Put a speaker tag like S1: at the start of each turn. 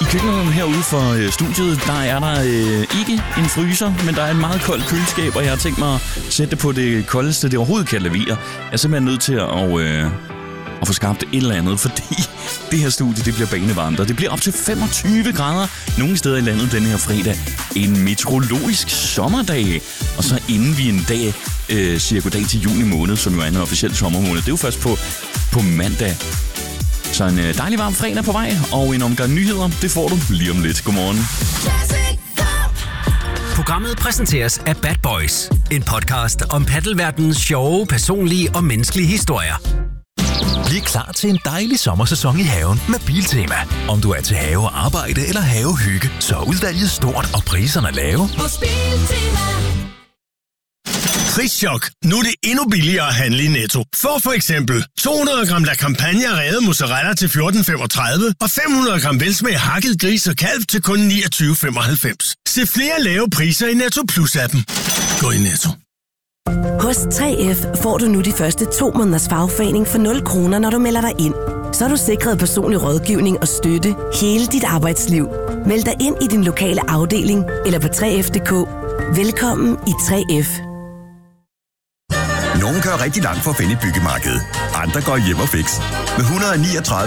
S1: køkkenet herude for studiet, der er der ikke en fryser, men der er et meget koldt køleskab, og jeg har tænkt mig at sætte det på det koldeste, det overhovedet kan levere. Jeg er simpelthen nødt til at få skabt et eller andet, fordi det her studie, det bliver banevarmt, og det bliver op til 25 grader nogle steder i landet denne her fredag. En meteorologisk sommerdag, og så inden vi en dag, cirka dag til juni måned, som jo er en officiel sommermåned, det er jo først på mandag. Så en dejlig varm fredag på vej, og en omgang nyheder, det får du lige om lidt. Godmorgen.
S2: Programmet præsenteres af Bad Boys, en podcast om paddelverdenens sjove, personlige og menneskelige historier.
S3: Bliv klar til en dejlig sommersæson i haven med Biltema. Om du er til havearbejde eller havehygge, så er udvalget stort og priserne lave.
S4: Hos Biltema.
S5: Prischok. Nu er det endnu billigere at handle i Netto. For eksempel 200 gram La Campagna revet mozzarella til 14,35 og 500 gram velsmag hakket gris og kalv til kun 29,95. Se flere lave priser i Netto Plus-appen. Gå i Netto.
S6: Hos 3F får du nu de første 2 måneders fagforening for 0 kroner, når du melder dig ind. Så er du sikret personlig rådgivning og støtte hele dit arbejdsliv. Meld dig ind i din lokale afdeling eller på 3F.dk. Velkommen i 3F.
S7: Nogle kører rigtig langt for at finde et byggemarked. Andre går hjem og fix. Med 139